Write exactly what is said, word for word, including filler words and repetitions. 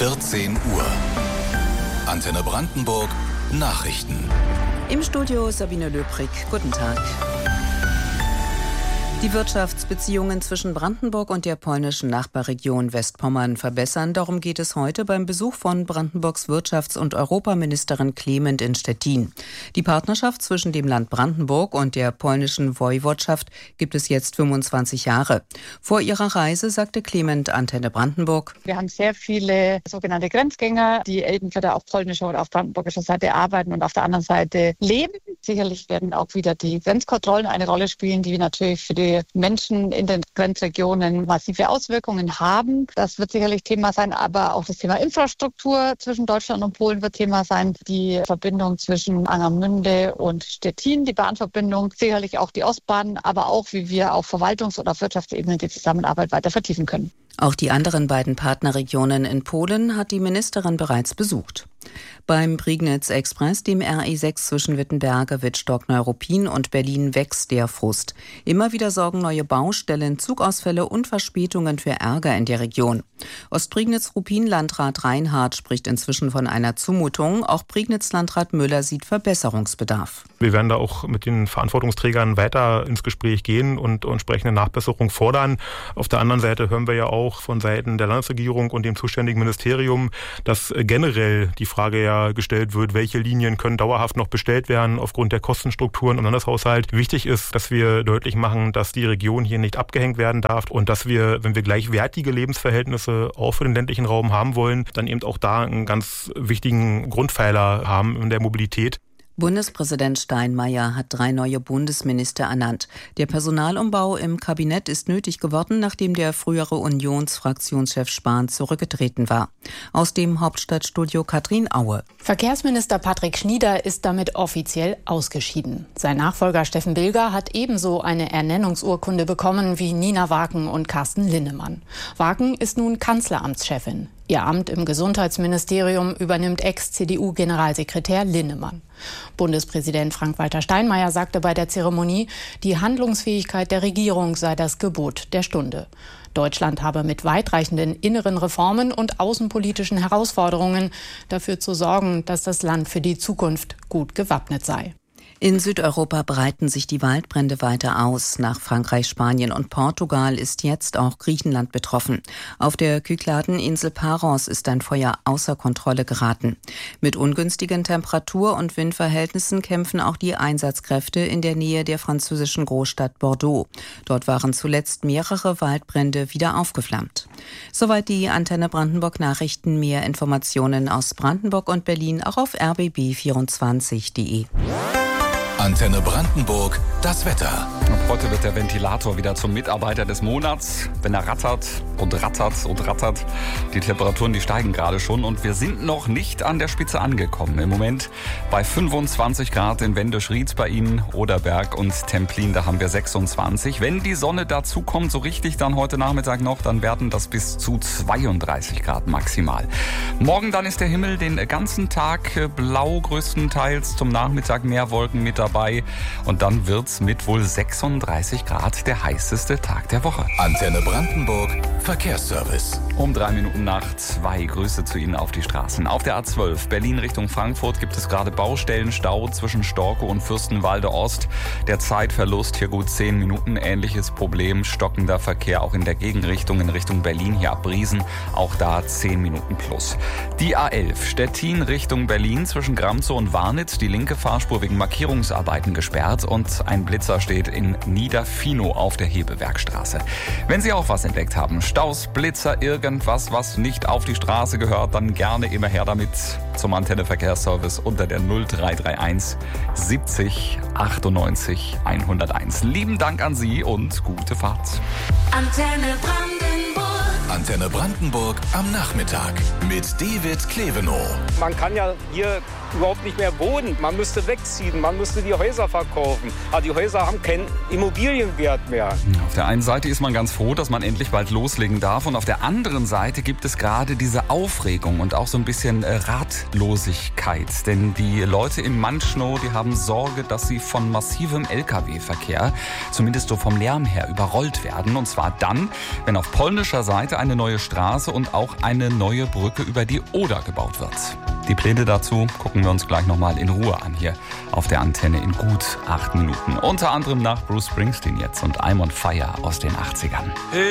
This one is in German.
vierzehn Uhr. Antenne Brandenburg Nachrichten. Im Studio Sabine Löbrig. Guten Tag. Die Wirtschaftsbeziehungen zwischen Brandenburg und der polnischen Nachbarregion Westpommern verbessern. Darum geht es heute beim Besuch von Brandenburgs Wirtschafts- und Europaministerin Klement in Stettin. Die Partnerschaft zwischen dem Land Brandenburg und der polnischen Woiwodschaft gibt es jetzt fünfundzwanzig Jahre. Vor ihrer Reise sagte Klement Antenne Brandenburg: Wir haben sehr viele sogenannte Grenzgänger, die entweder auf polnischer oder auf brandenburgischer Seite arbeiten und auf der anderen Seite leben. Sicherlich werden auch wieder die Grenzkontrollen eine Rolle spielen, die natürlich für die Menschen in den Grenzregionen massive Auswirkungen haben. Das wird sicherlich Thema sein, aber auch das Thema Infrastruktur zwischen Deutschland und Polen wird Thema sein. Die Verbindung zwischen Angermünde und Stettin, die Bahnverbindung, sicherlich auch die Ostbahn, aber auch, wie wir auf Verwaltungs- oder auf Wirtschaftsebene die Zusammenarbeit weiter vertiefen können. Auch die anderen beiden Partnerregionen in Polen hat die Ministerin bereits besucht. Beim Prignitz-Express, dem R E sechs zwischen Wittenberge, Wittstock, Neuruppin und Berlin, wächst der Frust. Immer wieder sorgen neue Baustellen, Zugausfälle und Verspätungen für Ärger in der Region. Ostprignitz-Ruppin-Landrat Reinhardt spricht inzwischen von einer Zumutung. Auch Prignitz-Landrat Müller sieht Verbesserungsbedarf. Wir werden da auch mit den Verantwortungsträgern weiter ins Gespräch gehen und entsprechende Nachbesserung fordern. Auf der anderen Seite hören wir ja auch von Seiten der Landesregierung und dem zuständigen Ministerium, dass generell die Frage ja gestellt wird, welche Linien können dauerhaft noch bestellt werden aufgrund der Kostenstrukturen im Landeshaushalt. Wichtig ist, dass wir deutlich machen, dass die Region hier nicht abgehängt werden darf und dass wir, wenn wir gleichwertige Lebensverhältnisse auch für den ländlichen Raum haben wollen, dann eben auch da einen ganz wichtigen Grundpfeiler haben in der Mobilität. Bundespräsident Steinmeier hat drei neue Bundesminister ernannt. Der Personalumbau im Kabinett ist nötig geworden, nachdem der frühere Unionsfraktionschef Spahn zurückgetreten war. Aus dem Hauptstadtstudio Katrin Aue. Verkehrsminister Patrick Schnieder ist damit offiziell ausgeschieden. Sein Nachfolger Steffen Bilger hat ebenso eine Ernennungsurkunde bekommen wie Nina Waken und Carsten Linnemann. Waken ist nun Kanzleramtschefin. Ihr Amt im Gesundheitsministerium übernimmt Ex-C D U-Generalsekretär Linnemann. Bundespräsident Frank-Walter Steinmeier sagte bei der Zeremonie, die Handlungsfähigkeit der Regierung sei das Gebot der Stunde. Deutschland habe mit weitreichenden inneren Reformen und außenpolitischen Herausforderungen dafür zu sorgen, dass das Land für die Zukunft gut gewappnet sei. In Südeuropa breiten sich die Waldbrände weiter aus. Nach Frankreich, Spanien und Portugal ist jetzt auch Griechenland betroffen. Auf der Kykladeninsel Paros ist ein Feuer außer Kontrolle geraten. Mit ungünstigen Temperatur- und Windverhältnissen kämpfen auch die Einsatzkräfte in der Nähe der französischen Großstadt Bordeaux. Dort waren zuletzt mehrere Waldbrände wieder aufgeflammt. Soweit die Antenne Brandenburg Nachrichten. Mehr Informationen aus Brandenburg und Berlin auch auf r b b vierundzwanzig punkt de. Antenne Brandenburg, das Wetter. Und heute wird der Ventilator wieder zum Mitarbeiter des Monats, wenn er rattert und rattert und rattert. Die Temperaturen, die steigen gerade schon und wir sind noch nicht an der Spitze angekommen. Im Moment bei fünfundzwanzig Grad in Wendisch-Rietz bei Ihnen, Oderberg und Templin, da haben wir sechsundzwanzig. Wenn die Sonne dazu kommt, so richtig dann heute Nachmittag noch, dann werden das bis zu zweiunddreißig Grad maximal. Morgen dann ist der Himmel den ganzen Tag blau größtenteils, zum Nachmittag mehr Wolken mit dabei. Und dann wird's mit wohl sechsunddreißig Grad der heißeste Tag der Woche. Antenne Brandenburg, Verkehrsservice. Um drei Minuten nach zwei. Grüße zu Ihnen auf die Straßen. Auf der A zwölf Berlin Richtung Frankfurt gibt es gerade Baustellenstau zwischen Storkow und Fürstenwalde Ost. Der Zeitverlust hier gut zehn Minuten. Ähnliches Problem, stockender Verkehr auch in der Gegenrichtung in Richtung Berlin hier ab Briesen. Auch da zehn Minuten plus. Die A elf Stettin Richtung Berlin zwischen Gramzow und Warnitz. Die linke Fahrspur wegen Markierungsarbeiten gesperrt und ein Blitzer steht in Niederfinow auf der Hebewerkstraße. Wenn Sie auch was entdeckt haben, Staus, Blitzer, irgendwas, was nicht auf die Straße gehört, dann gerne immer her damit zum Antenne Verkehrsservice unter der null drei drei eins siebzig achtundneunzig hunderteins. Lieben Dank an Sie und gute Fahrt. Antenne Brandenburg. Antenne Brandenburg am Nachmittag mit David Klevenow. Man kann ja hier überhaupt nicht mehr wohnen. Man müsste wegziehen, man müsste die Häuser verkaufen. Aber die Häuser haben keinen Immobilienwert mehr. Auf der einen Seite ist man ganz froh, dass man endlich bald loslegen darf. Und auf der anderen Seite gibt es gerade diese Aufregung und auch so ein bisschen Ratlosigkeit. Denn die Leute in Manschnow, die haben Sorge, dass sie von massivem L K W-Verkehr, zumindest so vom Lärm her, überrollt werden. Und zwar dann, wenn auf polnischer Seite heute eine neue Straße und auch eine neue Brücke über die Oder gebaut wird. Die Pläne dazu gucken wir uns gleich nochmal in Ruhe an hier auf der Antenne in gut acht Minuten. Unter anderem nach Bruce Springsteen jetzt und I'm on Fire aus den achtzigern.